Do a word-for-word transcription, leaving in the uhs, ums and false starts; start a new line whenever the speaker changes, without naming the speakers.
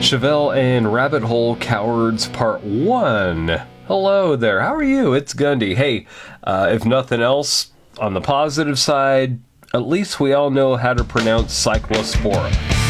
Chevelle and Rabbit Hole Cowards Part one. Hello there, how are you? It's Gundy. Hey, uh, if nothing else, on the positive side, at least we all know how to pronounce Cyclospora.